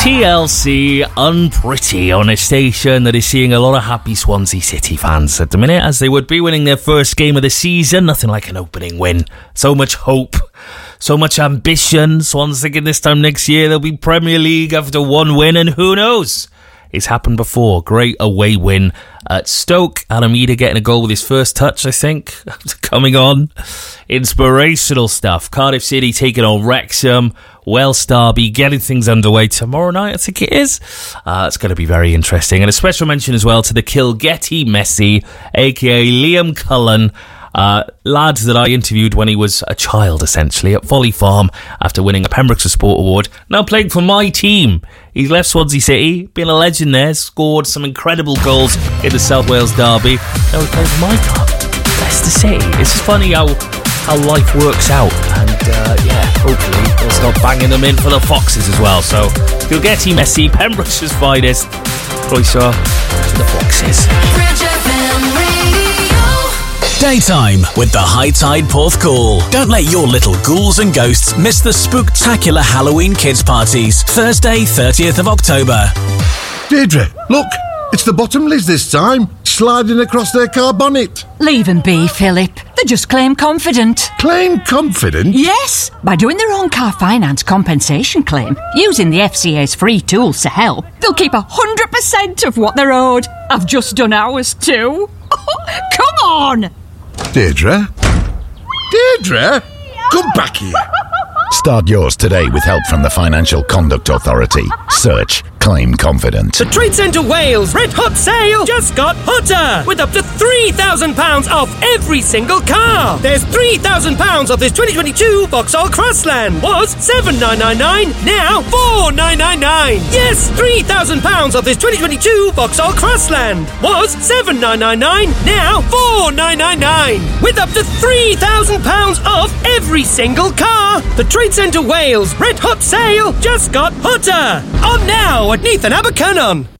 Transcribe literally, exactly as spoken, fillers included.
T L C Unpretty on a station that is seeing a lot of happy Swansea City fans at the minute, as they would be winning their first game of the season. Nothing like an opening win. So much hope, so much ambition. Swans thinking this time next year they'll be Premier League after one win, and who knows? It's happened before. Great away win at Stoke. Alameda getting a goal with his first touch, I think, coming on. Inspirational stuff. Cardiff City taking on Wrexham. Welsh Derby getting things underway tomorrow night, I think it is. Uh, it's going to be very interesting. And a special mention as well to the Kilgetty Messi, aka Liam Cullen. Uh, lad that I interviewed when he was a child, essentially, at Folly Farm after winning a Pembrokeshire Sport Award. Now playing for my team. He's left Swansea City, been a legend there, scored some incredible goals in the South Wales Derby. Now he's playing for my club, Leicester City. It's just funny how, how life works out. And uh, yeah, hopefully he'll start banging them in for the Foxes as well. So you'll get Team Messi, Pembrokeshire's finest. Croeso to the Foxes. Daytime with the High Tide Porthcawl. Don't let your little ghouls and ghosts miss the spooktacular Halloween kids parties. Thursday, thirtieth of October. Deirdre, look, it's the Bottomleys this time, sliding across their car bonnet. Leave them be, Philip. They're just claim confident. Claim confident? Yes, by doing their own car finance compensation claim, using the F C A's free tools to help, they'll keep one hundred percent of what they're owed. I've just done ours too. Come on! Deirdre? Deirdre? Come back here. Start yours today with help from the Financial Conduct Authority. Search Claim Confident. The Trade Centre Wales Red Hot Sale just got hotter, with up to three thousand pounds off every single car. There's three thousand pounds off this twenty twenty-two Vauxhall Crossland. Was seven thousand nine hundred ninety-nine, now four thousand nine hundred ninety-nine. Yes, three thousand pounds off this twenty twenty-two Vauxhall Crossland. Was seven thousand nine hundred ninety-nine, now four thousand nine hundred ninety-nine. With up to three thousand pounds off every single car. The Trade Centre Wales Red Hot Sale just got hotter. On now at Neath and Abercynon.